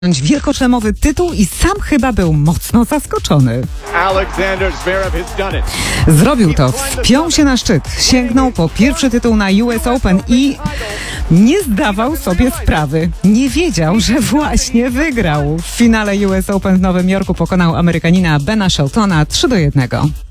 wielkoszlemowy tytuł i sam chyba był mocno zaskoczony. Zrobił to, wpiął się na szczyt, sięgnął po pierwszy tytuł na US Open i nie zdawał sobie sprawy. Nie wiedział, że właśnie wygrał. W finale US Open w Nowym Jorku pokonał Amerykanina Bena Sheltona 3-1.